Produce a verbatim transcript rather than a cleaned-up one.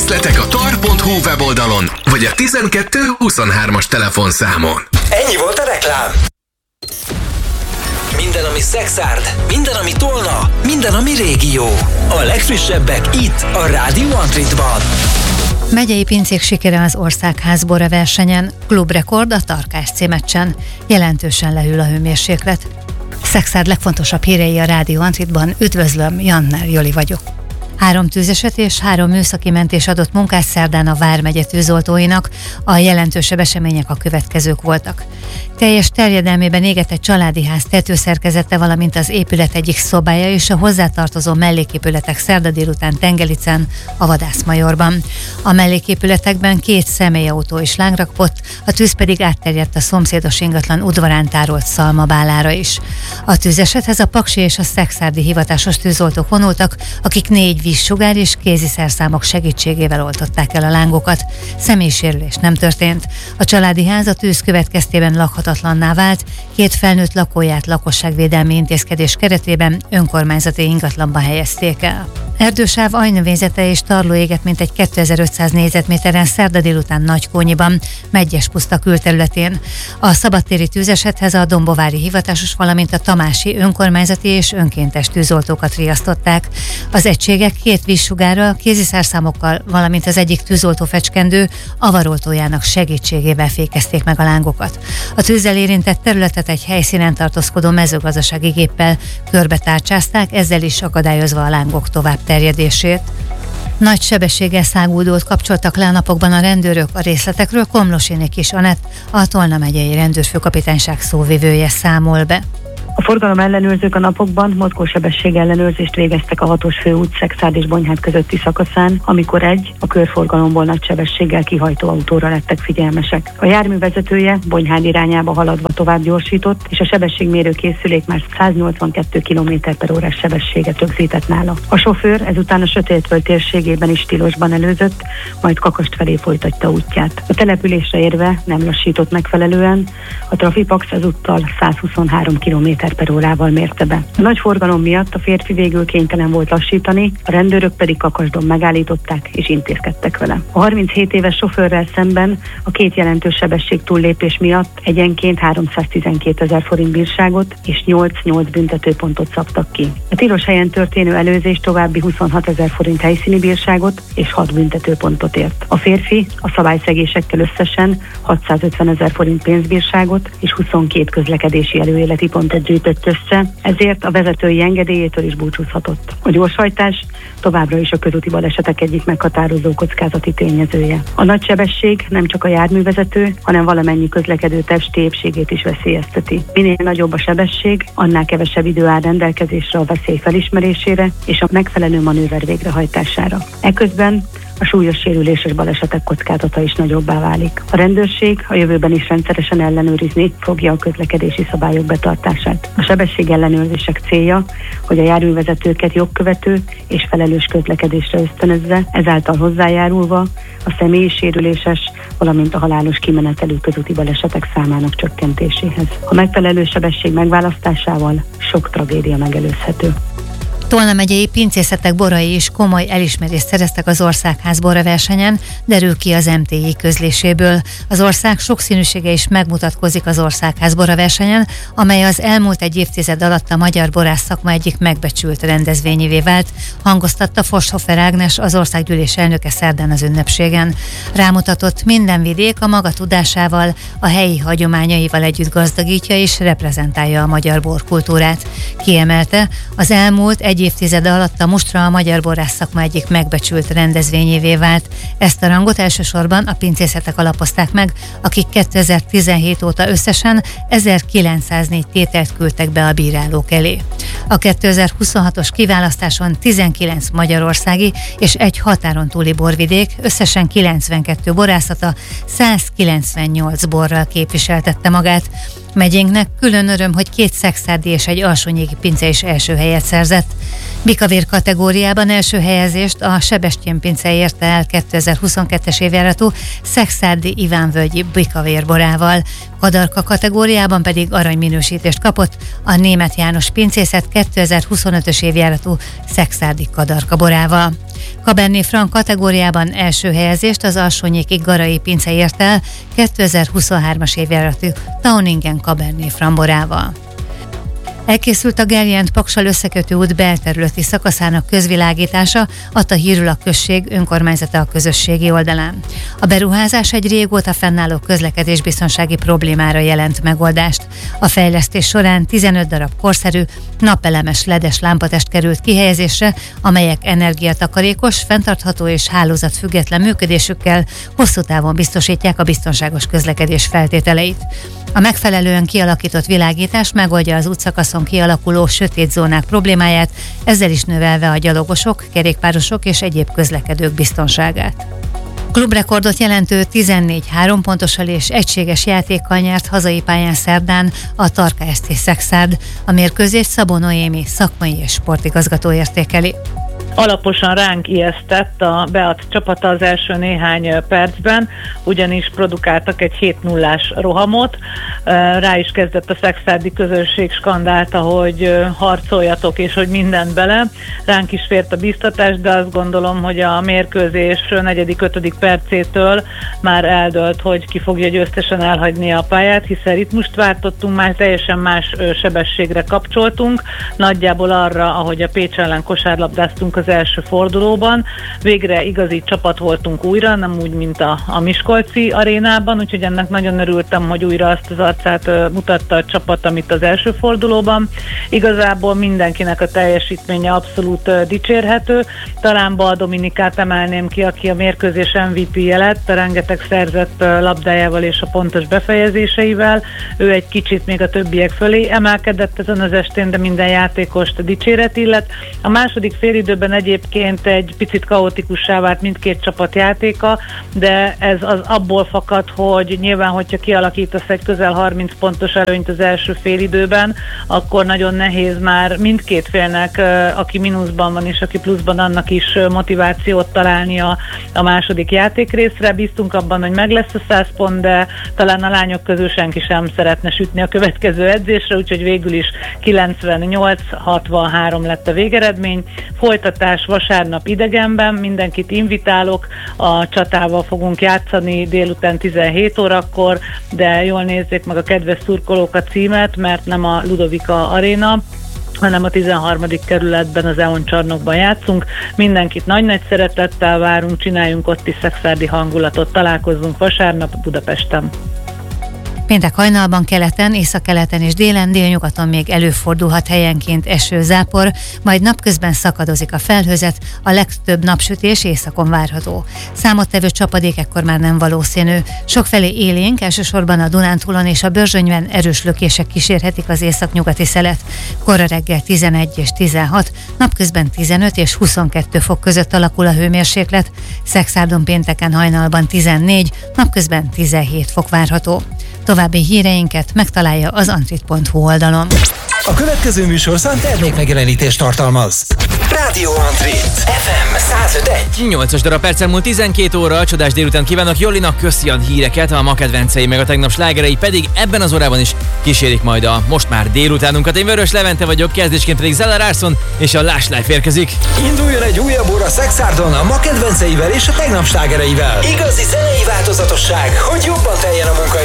Részletek a tar pont hu weboldalon, vagy a tizenkettő huszonhármas telefonszámon. Ennyi volt a reklám. Minden, ami Szexárd, minden, ami Tolna, minden, ami régió. A legfrissebbek itt, a Rádió Antritban. Megyei pincék sikere az Országház bora versenyen, klubrekord a Tarkás C meccsen. Jelentősen lehűl a hőmérséklet. Szexárd legfontosabb hírei a Rádió Antritban. Üdvözlöm, Jannner Joli vagyok. Három tűzeset és három műszaki mentés adott munkát szerdán a Vármegye tűzoltóinak, a jelentősebb események a következők voltak. Teljes terjedelmében égett egy családi ház tetőszerkezete, valamint az épület egyik szobája és a hozzátartozó melléképületek szerda délután Tengelicen, a Vadászmajorban. A melléképületekben két személyautó is lángra kapott, a tűz pedig átterjedt a szomszédos ingatlan udvarán tárolt szalmabálára is. A tűzesethez a paksi és a szexárdi hivatásos tűzoltók vonultak, akik négy vízsugár és kéziszerszámok segítségével oltották el a lángokat. Személysérülés nem történt. A családi ház a tűz következtében lakhatatlanná vált, két felnőtt lakóját lakosságvédelmi intézkedés keretében önkormányzati ingatlanba helyezték el. Erdősáv ajnövényzete és tarló éget mintegy kétezer-ötszáz négyzetméteren szerda délután Nagykónyiban, Medgyes puszta külterületén. A szabadtéri tűzesethez a dombovári hivatásos, valamint a tamási önkormányzati és önkéntes tűzoltókat riasztották. Az egységek két vízsugárral, kéziszerszámokkal, valamint az egyik tűzoltófecskendő avaroltójának segítségével fékezték meg a lángokat. A tűzzel érintett területet egy helyszínen tartózkodó mezőgazdasági géppel körbetárcsázták, ezzel is akadályozva a lángok tovább terjedését. Nagy sebességgel száguldót kapcsoltak le a napokban a rendőrök. A részletekről Komlosiné Kis Anett, a Tolna megyei rendőrfőkapitányság szóvivője számol be. A forgalom ellenőrzők a napokban mozgósebesség ellenőrzést végeztek a hatos főút Szexárd és Bonyhád közötti szakaszán, amikor egy a körforgalomból nagy sebességgel kihajtó autóra lettek figyelmesek. A jármű vezetője Bonyhád irányába haladva tovább gyorsított, és a sebességmérő készülék már száznyolcvankettő kilométer per órás sebességet rögzített nála. A sofőr ezután a Sötétvölgy térségében is tilosban előzött, majd Kakast felé folytatta útját. A településre érve nem lassított megfelelően, a Trafipax ezúttal százhuszonhárom kilométer per órával mérte be. A nagy forgalom miatt a férfi végül kénytelen volt lassítani, a rendőrök pedig Kakasdon megállították és intézkedtek vele. A harminchét éves sofőrrel szemben a két jelentős sebesség túllépés miatt egyenként háromszáztizenkétezer forint bírságot és nyolc-nyolc büntetőpontot szabtak ki. A tilos helyen történő előzés további huszonhatezer forint helyszíni bírságot és hat büntetőpontot ért. A férfi a szabályszegésekkel összesen hatszázötvenezer forint pénzbírságot és huszonkét közlekedési előéleti pontot gyűjtött össze, ezért a vezetői engedélyétől is búcsúzhatott. A gyorshajtás továbbra is a közúti balesetek egyik meghatározó kockázati tényezője. A nagy sebesség nem csak a járművezető, hanem valamennyi közlekedő testi épségét is veszélyezteti. Minél nagyobb a sebesség, annál kevesebb idő áll rendelkezésre a veszély felismerésére és a megfelelő manőver végrehajtására. Eközben a súlyos sérüléses balesetek kockázata is nagyobbá válik. A rendőrség a jövőben is rendszeresen ellenőrizni fogja a közlekedési szabályok betartását. A sebesség ellenőrzések célja, hogy a járművezetőket jogkövető és felelős közlekedésre ösztönözze, ezáltal hozzájárulva a személyi sérüléses, valamint a halálos kimenetelű közúti balesetek számának csökkentéséhez. A megfelelő sebesség megválasztásával sok tragédia megelőzhető. Tolna megyei pincészetek borai is komoly elismerést szereztek az Országház bora versenyen, derül ki az em té i közléséből. Az ország sokszínűsége is megmutatkozik az Országház bora versenyen, amely az elmúlt egy évtized alatt a magyar borász szakma egyik megbecsült rendezvényévé vált, hangoztatta Forshofer Ágnes, az országgyűlés elnöke szerdán az ünnepségen. Rámutatott, minden vidék a maga tudásával, a helyi hagyományaival együtt gazdagítja és reprezentálja a magyar borkultúrát. Kiemelte, az elmúlt egy évtized alatt a mustra a magyar borász szakma egyik megbecsült rendezvényévé vált. Ezt a rangot elsősorban a pincészetek alapozták meg, akik kétezer-tizenhét óta összesen ezerkilencszáznégy tételt küldtek be a bírálók elé. A kétezer-huszonhatos kiválasztáson tizenkilenc magyarországi és egy határon túli borvidék összesen kilencvenkettő borászata százkilencvennyolc borral képviseltette magát. Megyénknek külön öröm, hogy két szexárdi és egy alsónyégi pince is első helyet szerzett. Bikavér kategóriában első helyezést a Sebestyén pince érte el kétezer-huszonkettes évjáratú szexárdi Ivánvölgyi Bikavér borával. Kadarka kategóriában pedig aranyminősítést kapott a Németh János pincészet kétezer-huszonötös évjáratú szexárdi Kadarka borával. Cabernet Franc kategóriában első helyezést az Alsónyéki Garai Pince ért el kétezer-huszonhármas évjáratú Tauningen Cabernet Franc borával. Elkészült a Gerjent-Paksal összekötő út belterületi szakaszának közvilágítása, adta hírül a község önkormányzata a közösségi oldalán. A beruházás egy régóta fennálló közlekedésbiztonsági problémára jelent megoldást. A fejlesztés során tizenöt darab korszerű, napelemes ledes lámpatest került kihelyezésre, amelyek energiatakarékos, fenntartható és hálózatfüggetlen működésükkel hosszú távon biztosítják a biztonságos közlekedés feltételeit. A megfelelően kialakított világítás megoldja az útszakaszon kialakuló sötét zónák problémáját, ezzel is növelve a gyalogosok, kerékpárosok és egyéb közlekedők biztonságát. Klubrekordot jelentő tizennégy három pontossal és egységes játékkal nyert hazai pályán szerdán a Tarka es té Szekszárd. A mérkőzést Szabó Noémi szakmai és sportigazgató értékeli. Alaposan ránk ijesztett a Beat csapata az első néhány percben, ugyanis produkáltak egy hét nullás rohamot. Rá is kezdett a szekszárdi közönség, skandálta, hogy harcoljatok és hogy mindent bele. Ránk is fért a biztatás, de azt gondolom, hogy a mérkőzés negyedik-ötödik percétől már eldőlt, hogy ki fogja győztesen elhagyni a pályát, hiszen ritmust váltottunk, már teljesen más sebességre kapcsoltunk, nagyjából arra, ahogy a Pécs ellen kosárlabdáztunk az első fordulóban. Végre igazi csapat voltunk újra, nem úgy, mint a, a Miskolci arénában, úgyhogy ennek nagyon örültem, hogy újra azt az arcát uh, mutatta a csapat, amit az első fordulóban. Igazából mindenkinek a teljesítménye abszolút uh, dicsérhető. Talán Bal Dominikát emelném ki, aki a mérkőzés em vé pé-je lett, a rengeteg szerzett uh, labdájával és a pontos befejezéseivel. Ő egy kicsit még a többiek fölé emelkedett ezen az estén, de minden játékost dicséret illet. A második félidőben egyébként egy picit kaotikussá vált mindkét csapat játéka, de ez az abból fakad, hogy nyilván, hogyha kialakítasz egy közel harminc pontos előnyt az első félidőben, akkor nagyon nehéz már mindkét félnek, aki mínuszban van és aki pluszban, annak is motivációt találni a, a második játékrészre. Bíztunk abban, hogy meg lesz a száz pont, de talán a lányok közül senki sem szeretne sütni a következő edzésre, úgyhogy végül is kilencvennyolc hatvanhárom lett a végeredmény. Folytatás vasárnap idegenben, mindenkit invitálok, a Csatával fogunk játszani délután tizenhét órakor, de jól nézzék meg a kedves szurkolók a címet, mert nem a Ludovika Aréna, hanem a tizenharmadik kerületben, az e on csarnokban játszunk. Mindenkit nagy-nagy szeretettel várunk, csináljunk ott is szekszárdi hangulatot, találkozzunk vasárnap Budapesten. Péntek hajnalban keleten, északkeleten és délen, délnyugaton még előfordulhat helyenként eső, zápor, majd napközben szakadozik a felhőzet, a legtöbb napsütés északon várható. Számottevő csapadék ekkor már nem valószínű. Sokfelé élénk, elsősorban a Dunántúlon és a Börzsönyben erős lökések kísérhetik az északnyugati szelet. Korra reggel tizenegy és tizenhat, napközben tizenöt és huszonkettő fok között alakul a hőmérséklet. Szekszárdon pénteken hajnalban tizennégy, napközben tizenhét fok várható. További híreinket megtalálja az antrit pont hu oldalon. A következő műsorszám termékmegjelenítést tartalmaz. Rádió Antrit ef em száz öt egy. nyolcas darab perccel múlt tizenkét óra, csodás délután kívánok Jollinak, köszi a híreket, a ma kedvencei meg a tegnap slágerei pedig ebben az órában is kísérik majd a most már délutánunkat. Én Vörös Levente vagyok, kezdésként pedig Zella Larson és a Lush Life érkezik. Induljon egy újabb óra Szekszardon a ma kedvenceivel és a tegnap slágereivel. Igazi zenei változatosság, hogy jobban teljen a munka